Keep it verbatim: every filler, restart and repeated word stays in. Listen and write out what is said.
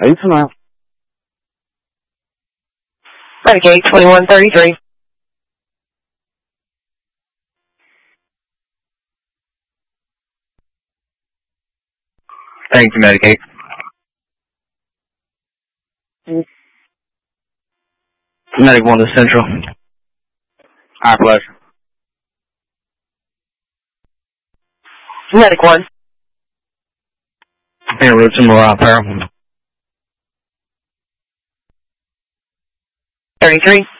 Eight to nine. Medicaid twenty-one thirty-three. Thank you, Medicaid. Mm. Medic one to Central. Our pleasure. Medic one. En route to Morale Pair. thirty-three.